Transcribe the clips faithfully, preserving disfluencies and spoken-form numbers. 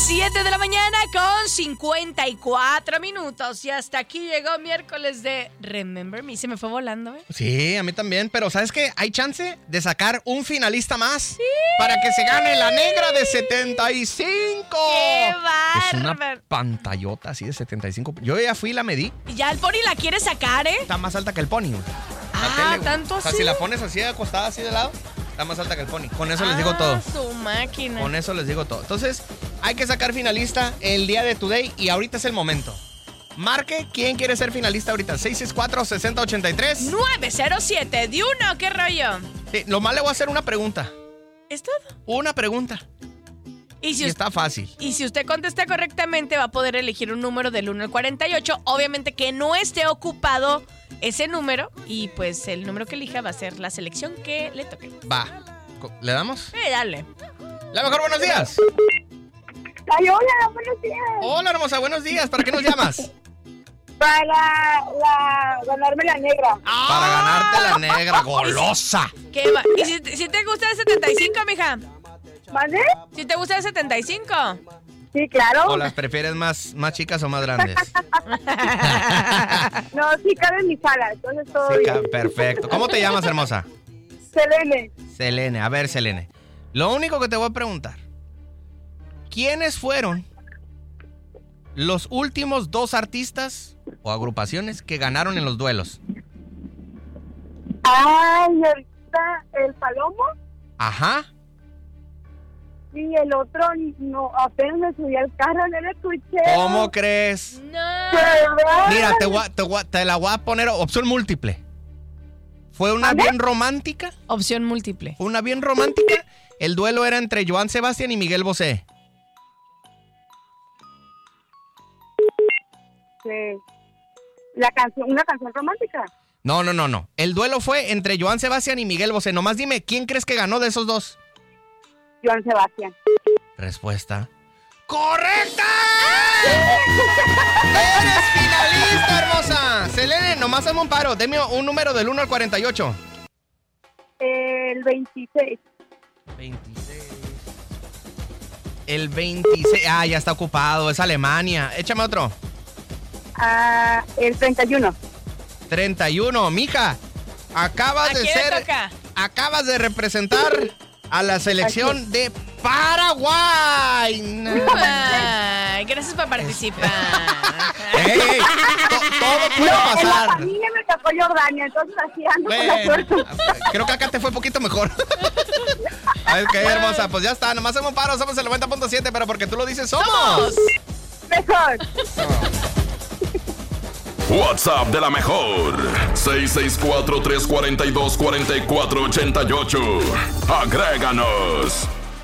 siete de la mañana con cincuenta y cuatro minutos. Y hasta aquí llegó miércoles de Remember Me. Se me fue volando, ¿eh? Sí, a mí también. Pero ¿sabes qué? Hay chance de sacar un finalista más. Sí. Para que se gane la negra de setenta y cinco. ¡Qué bárbaro! Es una pantallota así de setenta y cinco. Yo ya fui y la medí. Ya el pony la quiere sacar, ¿eh? Está más alta que el pony. Ah, tele, ¿tanto así? O sea, si la pones así acostada, así de lado, está más alta que el pony. Con eso ah, les digo todo. Su máquina. Con eso les digo todo. Entonces, hay que sacar finalista el día de Today y ahorita es el momento. Marque, ¿quién quiere ser finalista ahorita? seis seis cuatro, seis cero ocho tres. nueve cero siete, de uno, ¿qué rollo? Sí, lo más le voy a hacer una pregunta. ¿Es todo? Una pregunta. Y, si y usted, está fácil. Y si usted contesta correctamente, va a poder elegir un número del uno al cuarenta y ocho. Obviamente que no esté ocupado ese número. Y pues el número que elija va a ser la selección que le toque. Va. ¿Le damos? Sí, dale. La mejor, buenos días. Ay, hola, buenos días. Hola, hermosa, buenos días. ¿Para qué nos llamas? Para la, ganarme la negra. ¡Ah! Para ganarte la negra, golosa. ¿Qué va? ¿Y si, si te gusta el setenta y cinco, mija? ¿Vale? ¿Si te gusta el setenta y cinco? Sí, claro. ¿O las prefieres más, más chicas o más grandes? No, sí cabe en mi sala, entonces todo sí, bien. Perfecto. ¿Cómo te llamas, hermosa? Selene. Selene. A ver, Selene. Lo único que te voy a preguntar. ¿Quiénes fueron los últimos dos artistas o agrupaciones que ganaron en los duelos? Ay, ahorita el Palomo. Ajá. Y el otro, no, apenas me subí al carro, no lo escuché. ¿Cómo crees? No. Mira, te, voy, te, voy, te la voy a poner opción múltiple. ¿Fue una ¿Vale? bien romántica? Opción múltiple. ¿Fue una bien romántica? El duelo era entre Joan Sebastián y Miguel Bosé. Sí. La canción, una canción romántica. No, no, no, no. El duelo fue entre Joan Sebastián y Miguel Bosé. Nomás dime, ¿quién crees que ganó de esos dos? Joan Sebastián. Respuesta ¡correcta! ¡Eres finalista, hermosa! Selene, nomás hazme un paro. Deme un número del uno al cuarenta y ocho. El veintiséis. veintiséis. El veintiséis. Ah, ya está ocupado. Es Alemania. Échame otro. Ah, el treinta y uno. treinta y uno. Mija, acabas de ser... Acabas de representar a la selección de Paraguay. Ay, gracias por participar. Ey, ey, to- todo puede No, pasar. en la familia me tocó Jordania, entonces así ando con la Bueno, suerte. creo que acá te fue un poquito mejor. Ay, qué hermosa, pues ya está, nomás hacemos un paro, somos el noventa punto siete, pero porque tú lo dices, somos mejor. WhatsApp de la mejor seis seis cuatro, tres cuatro dos, cuatro cuatro ocho ocho. Agréganos.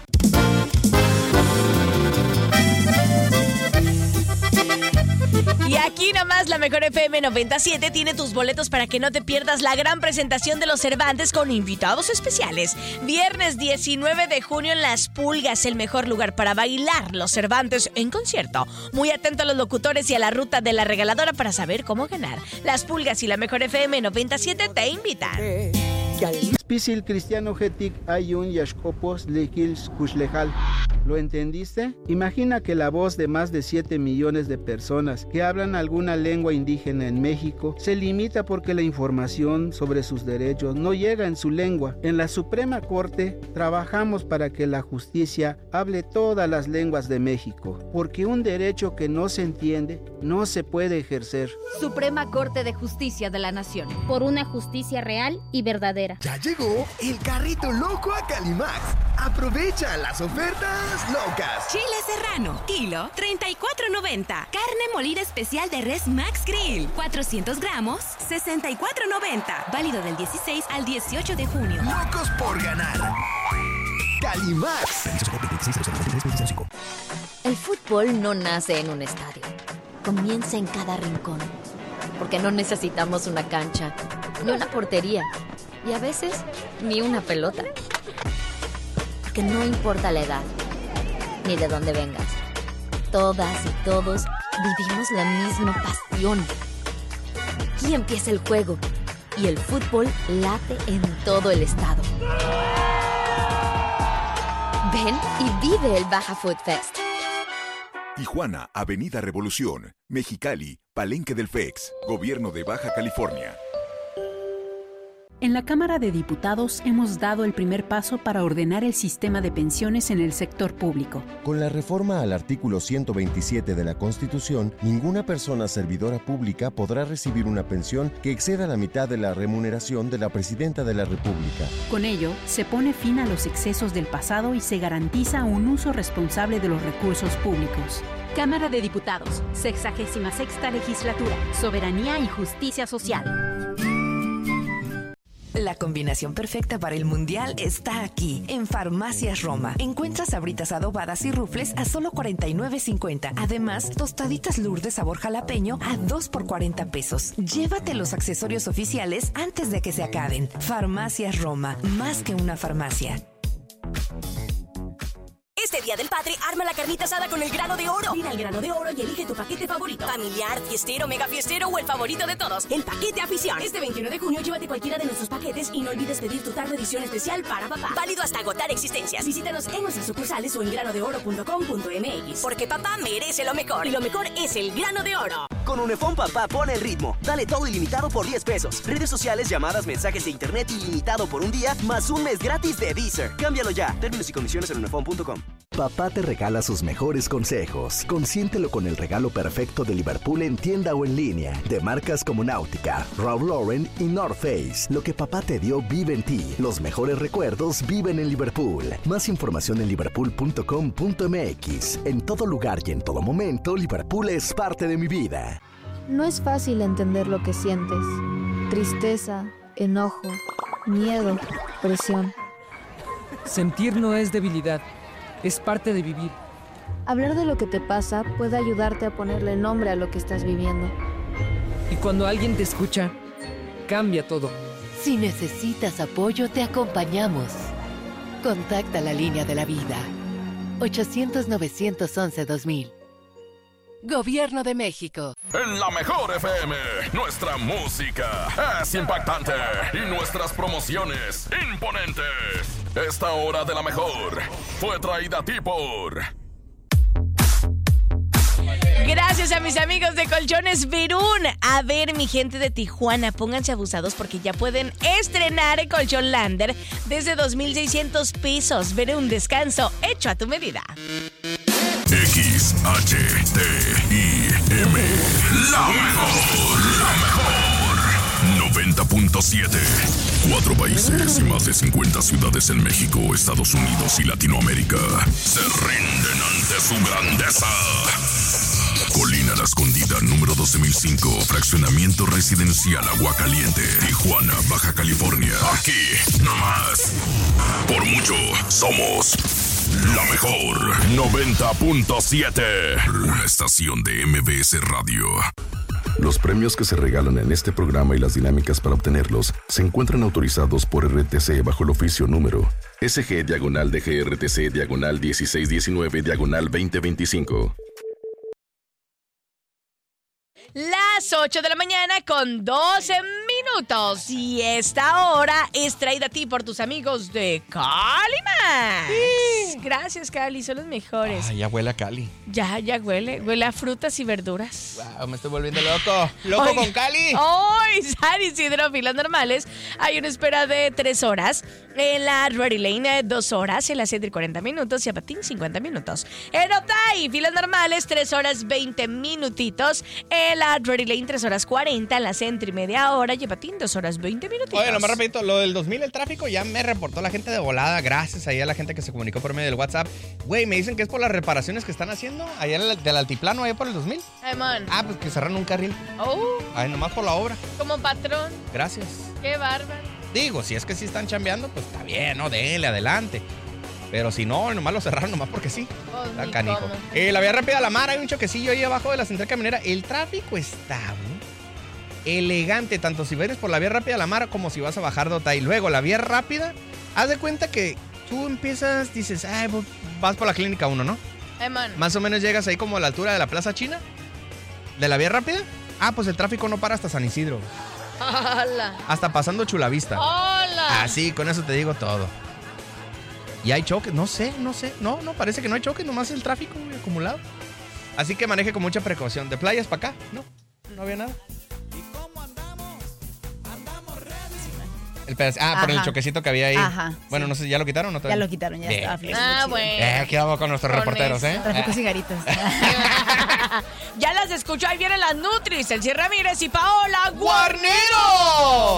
Y aquí nomás la mejor F M noventa y siete tiene tus boletos para que no te pierdas la gran presentación de los Cervantes con invitados especiales. Viernes diecinueve de junio en Las Pulgas, el mejor lugar para bailar los Cervantes en concierto. Muy atento a los locutores y a la ruta de la regaladora para saber cómo ganar. Las Pulgas y la mejor F M noventa y siete te invitan. Pisil cristiano getik ayun yashkopos lekils kushlejal. ¿Lo entendiste? Imagina que la voz de más de siete millones de personas que hablan alguna lengua indígena en México se limita porque la información sobre sus derechos no llega en su lengua. En la Suprema Corte trabajamos para que la justicia hable todas las lenguas de México, porque un derecho que no se entiende no se puede ejercer. Suprema Corte de Justicia de la Nación. Por una justicia real y verdadera. Ya llegó el carrito loco a Calimax. Aprovecha las ofertas locas. Chile serrano, kilo, treinta y cuatro noventa. Carne molida especial de res Max Grill, cuatrocientos gramos, sesenta y cuatro noventa. Válido del dieciséis al dieciocho de junio. Locos por ganar. Calimax. El fútbol no nace en un estadio. Comienza en cada rincón. Porque no necesitamos una cancha, ni una portería, y a veces ni una pelota. Porque no importa la edad, ni de dónde vengas. Todas y todos vivimos la misma pasión. Aquí empieza el juego y el fútbol late en todo el estado. Ven y vive el Baja Food Fest. Tijuana, Avenida Revolución. Mexicali, Palenque del F E X. Gobierno de Baja California. En la Cámara de Diputados hemos dado el primer paso para ordenar el sistema de pensiones en el sector público. Con la reforma al artículo ciento veintisiete de la Constitución, ninguna persona servidora pública podrá recibir una pensión que exceda la mitad de la remuneración de la Presidenta de la República. Con ello, se pone fin a los excesos del pasado y se garantiza un uso responsable de los recursos públicos. Cámara de Diputados, sexagésima sexta legislatura, Soberanía y Justicia Social. La combinación perfecta para el Mundial está aquí, en Farmacias Roma. Encuentras sabritas adobadas y rufles a solo cuarenta y nueve cincuenta. Además, tostaditas Lourdes sabor jalapeño a dos por cuarenta pesos. Llévate los accesorios oficiales antes de que se acaben. Farmacias Roma, más que una farmacia. Este Día del Padre, arma la carnita asada con el Grano de Oro. Mira el Grano de Oro y elige tu paquete favorito. Familiar, fiestero, mega fiestero o el favorito de todos. El paquete afición. Este veintiuno de junio llévate cualquiera de nuestros paquetes y no olvides pedir tu tarde edición especial para papá. Válido hasta agotar existencias. Visítanos en nuestras sucursales o en grano de oro punto com punto m x. Porque papá merece lo mejor. Y lo mejor es el Grano de Oro. Con Unifón Papá pone el ritmo. Dale todo ilimitado por diez pesos. Redes sociales, llamadas, mensajes de internet ilimitado por un día, más un mes gratis de Deezer. Cámbialo ya. Términos y condiciones en unifón punto com. Papá te regala sus mejores consejos. Consiéntelo con el regalo perfecto de Liverpool en tienda o en línea. De marcas como Náutica, Ralph Lauren y North Face. Lo que papá te dio vive en ti. Los mejores recuerdos viven en Liverpool. Más información en liverpool punto com punto m x. En todo lugar y en todo momento, Liverpool es parte de mi vida. No es fácil entender lo que sientes. Tristeza, enojo, miedo, presión. Sentir no es debilidad. Es parte de vivir. Hablar de lo que te pasa puede ayudarte a ponerle nombre a lo que estás viviendo. Y cuando alguien te escucha, cambia todo. Si necesitas apoyo, te acompañamos. Contacta la línea de la vida. ochocientos, novecientos once, dos mil. Gobierno de México. En la mejor F M, nuestra música es impactante y nuestras promociones imponentes. Esta hora de la mejor fue traída a ti por... Gracias a mis amigos de Colchones Verún. A ver, mi gente de Tijuana, pónganse abusados porque ya pueden estrenar el Colchón Lander desde dos mil seiscientos pesos. Ver un descanso hecho a tu medida. X H T I M. La mejor, la mejor. noventa punto siete. Cuatro países y más de cincuenta ciudades en México, Estados Unidos y Latinoamérica se rinden ante su grandeza. Colina La Escondida, número doce mil cinco, fraccionamiento residencial Aguacaliente, Tijuana, Baja California. Aquí, nomás. Por mucho, somos la mejor. noventa punto siete. Una estación de M B S Radio. Los premios que se regalan en este programa y las dinámicas para obtenerlos se encuentran autorizados por R T C bajo el oficio número S G diagonal D G R T C diagonal dieciséis diecinueve diagonal veinte veinticinco. Las ocho de la mañana con doce minutos. Y esta hora es traída a ti por tus amigos de Calimax. Sí. Gracias, Cali, son los mejores. Ah, ya huele a Cali. Ya, ya huele. Huele a frutas y verduras. Wow, me estoy volviendo loco. Loco Oye, con Cali. Hoy, San Isidro, filas normales. Hay una espera de tres horas. En la Ready Lane, dos horas. En la Cedri, cuarenta minutos. Y a Patín, cincuenta minutos. En Otay, filas normales, tres horas, veinte minutitos. En la Ready Lane, tres horas cuarenta, en la Centri media hora, y Patín, dos horas veinte minutitos. Oye, nomás repito, lo del dos mil, el tráfico, ya me reportó la gente de volada, gracias ahí a la gente que se comunicó por medio del WhatsApp. Güey, me dicen que es por las reparaciones que están haciendo allá del altiplano, allá por el dos mil. Ay, man. Ah, pues que cerraron un carril. Oh. Ay, nomás por la obra. Como patrón. Gracias. Qué bárbaro. Digo, si es que sí están chambeando, pues está bien, ¿no? Denle, adelante. Pero si no, nomás lo cerraron nomás porque sí. Oh, está canijo. Eh, la vía rápida a la mar, hay un choquecillo ahí abajo de la central camionera. El tráfico está ¿no? elegante, tanto si vienes por la vía rápida a la mar como si vas a bajar de Otay. Luego, la vía rápida, haz de cuenta que tú empiezas, dices, ay, vas por la clínica uno, ¿no? Hey, man. Más o menos llegas ahí como a la altura de la Plaza China, de la vía rápida. Ah, pues el tráfico no para hasta San Isidro. Hola. Hasta pasando Chulavista. Hola. Así, con eso te digo todo. Y hay choques, no sé, no sé. No, no, parece que no hay choques, nomás el tráfico güey, acumulado. Así que maneje con mucha precaución. De playas para acá, no, no había nada. El pedazo, ah, por el Ajá. choquecito que había ahí. Ajá, Bueno, no sé, ¿ya lo quitaron o no? Ya todavía? lo quitaron, ya Bien. estaba flexible. Ah, bueno. Eh, aquí vamos con nuestros Con reporteros, eso. ¿eh? Tráfico Eh. cigaritas. Ya las escuchó, ahí vienen las Nutris, Elsie Ramírez y Paola ¡Guarnero!